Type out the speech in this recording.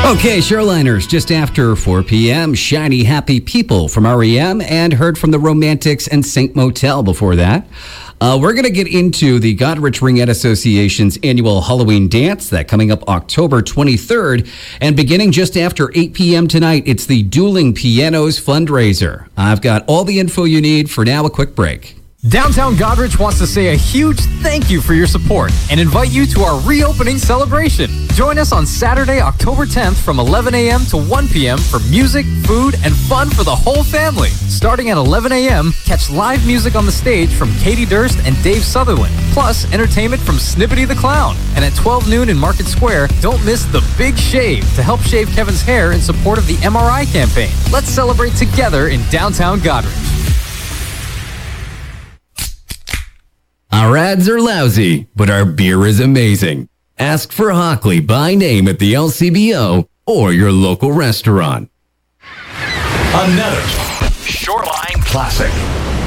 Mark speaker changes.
Speaker 1: Okay, Shoreliners, just after 4 p.m., Shiny Happy People from REM, and heard from the Romantics and Saint Motel before that. We're going to get into the Goderich Ringette Association's annual Halloween dance, that coming up October 23rd. And beginning just after 8 p.m. tonight, it's the Dueling Pianos fundraiser. I've got all the info you need. For now, a quick break.
Speaker 2: Downtown Goderich wants to say a huge thank you for your support and invite you to our reopening celebration. Join us on Saturday, October 10th from 11 a.m. to 1 p.m. for music, food, and fun for the whole family. Starting at 11 a.m., catch live music on the stage from Katie Durst and Dave Sutherland, plus entertainment from Snippety the Clown. And at 12 noon in Market Square, don't miss The Big Shave to help shave Kevin's hair in support of the MRI campaign. Let's celebrate together in downtown Goderich.
Speaker 1: Our ads are lousy, but our beer is amazing. Ask for Hockley by name at the LCBO or your local restaurant.
Speaker 3: Another Shoreline Classic.